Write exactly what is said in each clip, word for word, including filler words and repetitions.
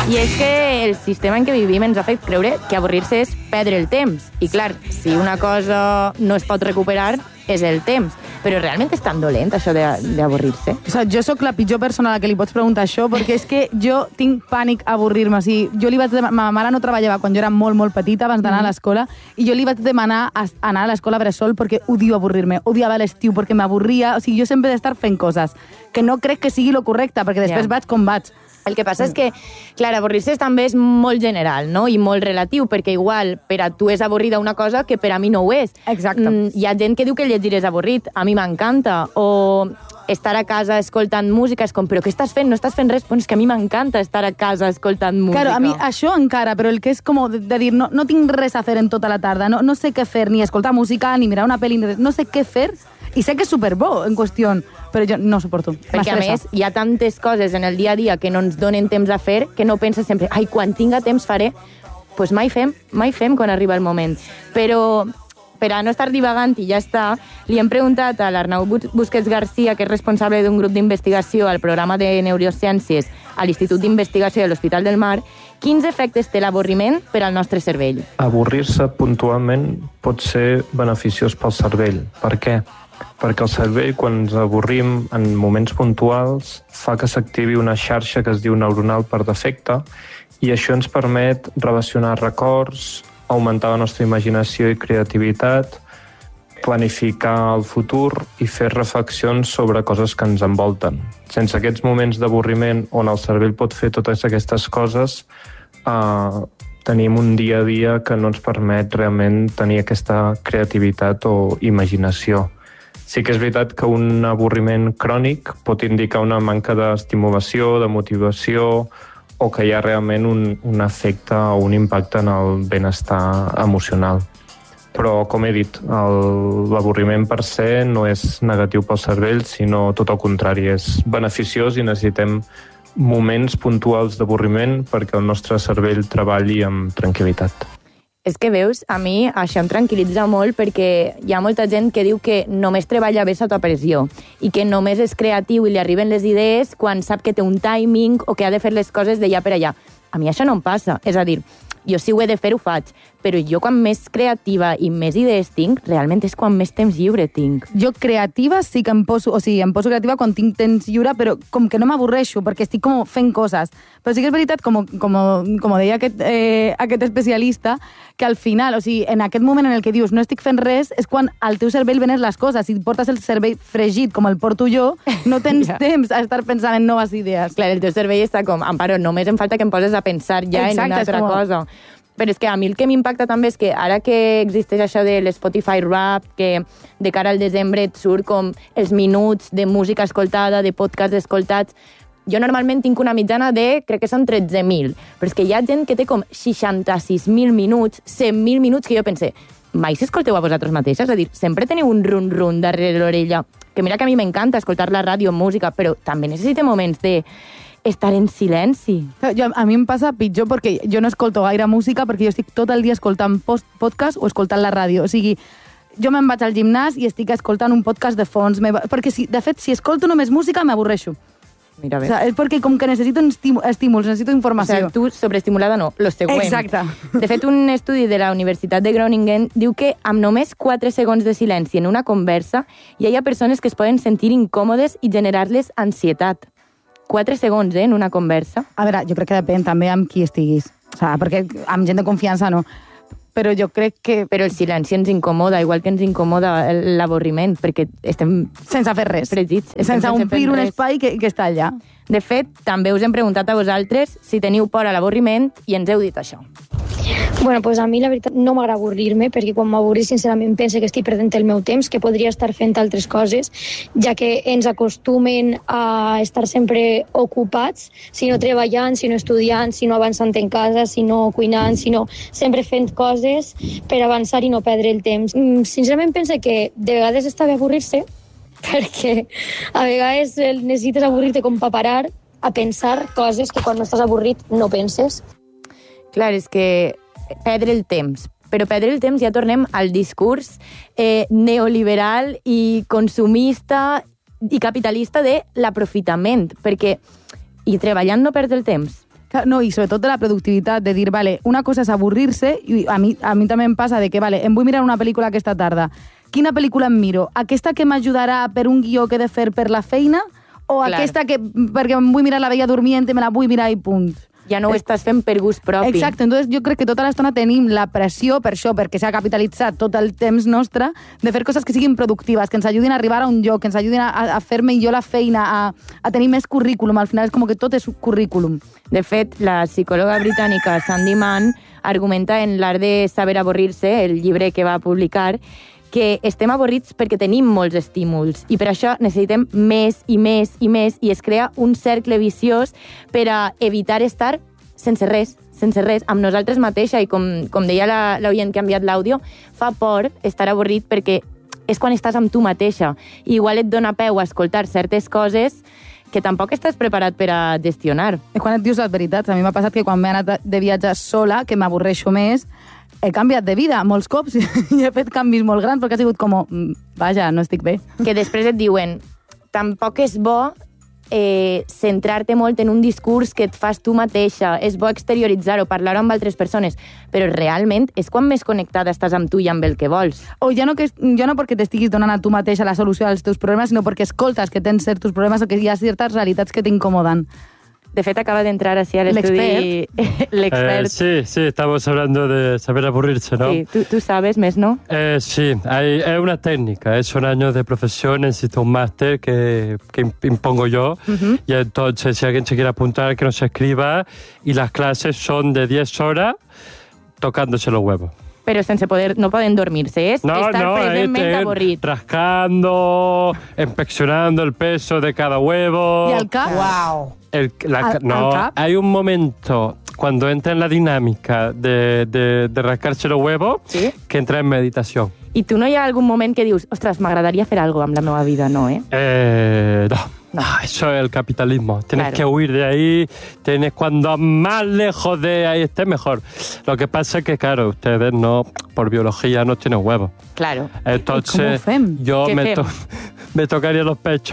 I és que el sistema en què vivim ens ha fet creure que avorrir-se és perdre el temps. I clar, si una cosa no es pot recuperar, és el temps. Però realment és tan dolent, això d'avorrir-se? O sigui, jo sóc la pitjor persona a la que li pots preguntar això, perquè és que jo tinc pànic a avorrir-me. O sigui, jo li vaig demanar... Ma mare no treballava quan jo era molt, molt petita, abans d'anar mm. a l'escola, i jo li vaig demanar anar a l'escola bressol perquè odio avorrir-me. Odiava l'estiu perquè m'avorria. O sigui, jo sempre he d'estar fent coses que no crec que sigui lo correcte, perquè després yeah. vaig com vaig. El que passa és que, clar, avorrir-se també és molt general, no? I molt relatiu, perquè igual per a tu és avorrida una cosa que per a mi no ho és. Exacte. Mm, hi ha gent que diu que llegir és avorrit, a mi m'encanta, o estar a casa escoltant música, és com, però què estàs fent? No estàs fent res? Doncs és que a mi m'encanta estar a casa escoltant música. Claro, a mi això encara, però el que és com de, de dir, no, no tinc res a fer en tota la tarda, no, no sé què fer, ni escoltar música, ni mirar una pel·li, no sé què fer, i sé que és superbo en qüestió, però jo no suporto. Perquè, a més, hi ha tantes coses en el dia a dia que no ens donen temps a fer que no penses sempre, ai, quan tinga temps faré. Doncs pues mai fem, mai fem quan arriba el moment. Però, per a no estar divagant i ja està, li hem preguntat a l'Arnau Busquets Garcia, que és responsable d'un grup d'investigació al programa de neurociències a l'Institut d'Investigació de l'Hospital del Mar, quins efectes té l'avorriment per al nostre cervell. Avorrir-se puntualment pot ser beneficiós pel cervell. Per què? Perquè el cervell, quan ens avorrim en moments puntuals, fa que s'activi una xarxa que es diu neuronal per defecte i això ens permet relacionar records, augmentar la nostra imaginació i creativitat, planificar el futur i fer reflexions sobre coses que ens envolten. Sense aquests moments d'avorriment on el cervell pot fer totes aquestes coses, eh, tenim un dia a dia que no ens permet realment tenir aquesta creativitat o imaginació. Sí que és veritat que un avorriment crònic pot indicar una manca d'estimulació, de motivació, o que hi ha realment un, un efecte o un impacte en el benestar emocional. Però, com he dit, l'avorriment per se no és negatiu pel cervell, sinó tot el contrari, és beneficiós i necessitem moments puntuals d'avorriment perquè el nostre cervell treballi amb tranquil·litat. És que veus, a mi això em tranquil·litza molt perquè hi ha molta gent que diu que només treballa bé sota pressió i que només és creatiu i li arriben les idees quan sap que té un timing o que ha de fer les coses d'allà per allà. A mi això no em passa, és a dir, jo si ho he de fer ho faig, però jo quan més creativa i més idees tinc, realment és quan més temps lliure tinc. Jo creativa sí que em poso, o sigui, em poso creativa quan tinc temps lliure, però com que no m'avorreixo, perquè estic com fent coses. Però sí que és veritat, com, com, com deia aquest, eh, aquest especialista, que al final, o sigui, en aquest moment en el que dius no estic fent res, és quan al teu cervell venen les coses. Si portes el cervell fregit com el porto jo, no tens ja. temps a estar pensant en noves idees. Clar, el teu cervell està com, Amparo, només em falta que em poses a pensar ja Exacte, en una altra com... cosa. Però és que a mi el que m'impacta també és que ara que existeix això de l'Spotify Rap, que de cara al desembre et surt com els minuts de música escoltada, de podcast escoltats, jo normalment tinc una mitjana de, crec que són tretze mil, però és que hi ha gent que té com seixanta-sis mil minuts, cent mil minuts, que jo pense, mai s'escolteu a vosaltres mateixes? És a dir, sempre teniu un run-run darrere l'orella, que mira que a mi m'encanta escoltar la ràdio, música, però també necessito moments de estar en silenci. Jo, a mi em passa pitjor perquè jo no escolto gaire música perquè jo estic tot el dia escoltant post podcast o escoltant la ràdio. O sigui, jo me'n vaig al gimnàs i estic escoltant un podcast de fons. Perquè, si, de fet, si escolto només música, m'avorreixo. Mira bé. O sigui, és perquè com que necessito estímuls, necessito informació. O sigui, tu sobreestimulada no, lo següent. Exacte. De fet, un estudi de la Universitat de Groningen diu que amb només quatre segons de silenci en una conversa hi ha persones que es poden sentir incòmodes i generar-les ansietat. Quatre segons, eh, en una conversa. A veure, jo crec que depèn també amb qui estiguis. O sigui, perquè amb gent de confiança no. Però jo crec que... Però el silenci ens incomoda, igual que ens incomoda l'avorriment, perquè estem... Sense fer res. Fregits. Sense omplir un espai que, que està allà. De fet, també us hem preguntat a vosaltres si teniu por a l'avorriment i ens heu dit això. Bueno, pues a mi la veritat no m'agrada avorrir-me perquè quan m'avorris sincerament pense que estic perdent el meu temps, que podria estar fent altres coses, ja que ens acostumen a estar sempre ocupats, si no treballant, si no estudiant, si no avançant en casa, si no cuinant, si no sempre fent coses per avançar i no perdre el temps. Sincerament pense que de vegades està bé avorrir-se perquè a vegades necessites avorrir-te com per parar a pensar coses que quan no estàs avorrit no penses. Clar, és que perdre el temps. Però perdre el temps ja tornem al discurs eh, neoliberal i consumista i capitalista de l'aprofitament, perquè i treballant no perds el temps. No, i sobretot de la productivitat, de dir, vale, una cosa és avorrir-se, i a mi, a mi també em passa de que, vale, em vull mirar una pel·lícula aquesta tarda. Quina pel·lícula em miro? Aquesta que m'ajudarà per un guió que he de fer per la feina o Clar. aquesta que, perquè em vull mirar La Bella Dormiente, me la vull mirar i punt? Ja no ho estàs fent per gust propi. Exacte, entonces jo crec que tota l'estona tenim la pressió, per això, perquè s'ha capitalitzat tot el temps nostre, de fer coses que siguin productives, que ens ajudin a arribar a un lloc, que ens ajudin a, a fer millor la feina, a, a tenir més currículum. Al final és com que tot és currículum. De fet, la psicòloga britànica Sandy Mann argumenta en L'art de saber avorrir-se, el llibre que va publicar, que estem avorrits perquè tenim molts estímuls i per això necessitem més i més i més i es crea un cercle viciós per a evitar estar sense res, sense res, amb nosaltres mateixa i com, com deia l'oient que ha enviat l'àudio, fa por estar avorrit perquè és quan estàs amb tu mateixa i igual et dona peu a escoltar certes coses que tampoc estàs preparat per a gestionar. És quan et dius les veritats. A mi m'ha passat que quan m'he anat de viatge sola, que m'avorreixo més, he canviat de vida molts cops i he fet canvis molt grans perquè ha sigut com, vaja, no estic bé. Que després et diuen, tampoc és bo eh, centrar-te molt en un discurs que et fas tu mateixa, és bo exterioritzar-ho, parlar-ho amb altres persones, però realment és quan més connectada estàs amb tu i amb el que vols. O ja no, que, ja no perquè t'estiguis donant a tu mateixa la solució als teus problemes, sinó perquè escoltes que tens certs problemes o que hi ha certes realitats que t'incomoden. De fet, acaba de entrar así al estudio l'expert. Eh, sí, sí, estamos hablando de saber aburrirse, ¿no? Sí, tú, tú sabes, ¿mes no? Eh, sí, hay, es una técnica, son años de profesión, necesito un máster que, que impongo yo, uh-huh. Y entonces si alguien se quiere apuntar, que nos escriba, y las clases son de diez horas tocándose los huevos. Pero sense poder, no poden dormirse, es no, estar no, presentment eh, avorrit. Rascando, inspeccionando el peso de cada huevo. ¿Y al cap? Wow. El, la, ¿Al, no, al cap? Hay un momento cuando entra en la dinámica de, de, de rascarse los huevos, ¿sí? Que entra en meditación. I tu no hi ha algun moment que dius, ostres, m'agradaria fer alguna cosa amb la meva vida, no, eh? Eh, no. No. Ah, eso es el capitalismo. Tienes Claro. que huir de ahí. Tienes cuando más lejos de ahí estés, mejor. Lo que pasa es que, claro, ustedes no, por biología, no tienen huevos. Claro. Entonces, yo Què me, fem? to me tocaría los pechos.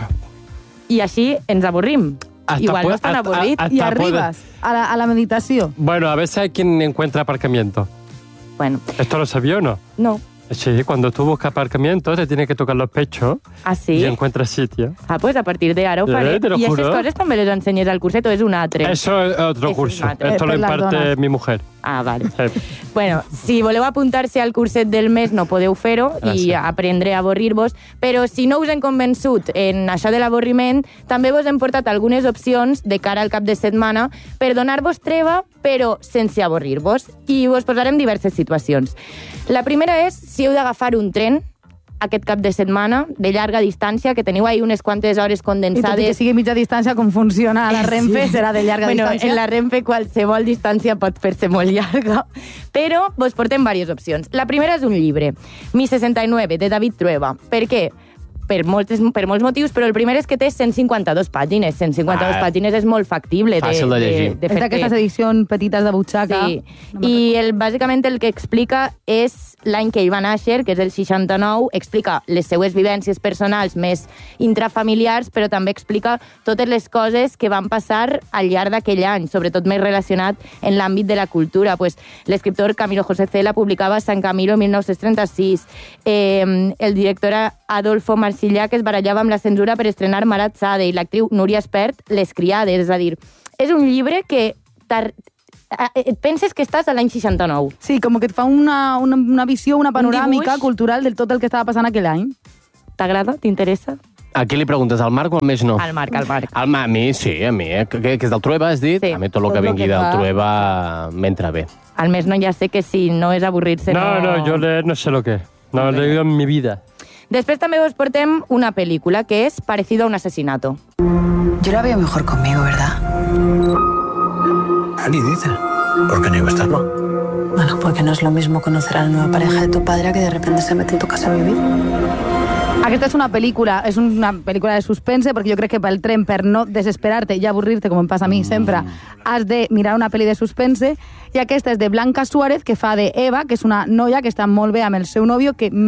I així ens avorrim. Hasta Igual pu- no estan hasta- avorrit. hasta I puede- arribes a la, a la meditació. Bueno, a veces hay quien encuentra aparcamiento. Bueno, ¿Esto lo sabía o no? no. Sí, cuando tú buscas aparcamiento te tienes que tocar los pechos Ah, sí? y encuentras sitio. Ah, pues a partir de ara ho faré. Eh, te lo I aquestes juro. coses també les ensenyes al curset o és un altre? Eso es otro Eso es curso. un altre. Esto Eh, lo per las imparte donas. mi mujer. Ah, vale. Sí. Bueno, si voleu apuntar-se al curset del mes no podeu fer-ho i Gràcies. aprendre a avorrir-vos, però si no us hem convençut en això de l'avorriment, també vos hem portat algunes opcions de cara al cap de setmana per donar-vos treva, però sense avorrir-vos. I us posarem diverses situacions. La primera és si heu d'agafar un tren aquest cap de setmana, de llarga distància, que teniu ahí unes quantes hores I tot i que condensades. sigui mitja distància, com funciona a la Renfe, serà de llarga bueno, distància. en la Renfe qualsevol distància pot fer-se molt llarga, però vos portem diverses opcions. La primera és un llibre, Mi seixanta-nou, de David Trueba. Per què? Per, moltes, per molts motius, però el primer és que té cent cinquanta-dos pàgines. cent cinquanta-dos Ah, pàgines és molt factible. fàcil de llegir. De, de És fer-te- d'aquestes edicions petites de butxaca. Sí, No i el, bàsicament el que explica és l'any que ell va néixer, que és el seixanta-nou, explica les seues vivències personals més intrafamiliars, però també explica totes les coses que van passar al llarg d'aquell any, sobretot més relacionat en l'àmbit de la cultura. Pues, l'escriptor Camilo José Cela publicava San Camilo en mil nou-cents trenta-sis, eh, el director Adolfo Marsillà, que es barallava amb la censura per estrenar Marat Sade, i l'actriu Núria Espert, Les criades. És a dir, és un llibre que et penses que estàs a l'any seixanta-nou. Sí, com que et fa una, una, una visió, una panoràmica dibuix. cultural de tot el que estava passant aquell any. T'agrada? T'interessa? A qui li preguntes, al Marc o al més no? Al Marc, al Marc. Al, a mi, sí, a mi. Eh? Que, que és del Trueba, has dit? Sí. A mi tot el Tot que lo vingui que del fa. Trueba m'entra bé. Al mes no, ja sé que si no és avorrir-se... No, no, yo leer no sé lo que es. No, lo he leído en mi vida. Després també vos portem una pel·lícula que és Parecido a un asesinato. Yo la veo mejor conmigo, ¿verdad? ¿Qué dices? ¿Por qué no iba a estarlo? Bueno, porque no es lo mismo conocer a la nueva pareja de tu padre que de repente se mete en tu casa a vivir. Aquesta és una pel·lícula, és una pel·lícula de suspense, perquè jo crec que pel tren, per no desesperar-te i avorrir-te, com em passa a mi sempre, has de mirar una pel·li de suspense, i aquesta és de Blanca Suárez, que fa de Eva, que és una noia que està molt bé amb el seu nòvio, que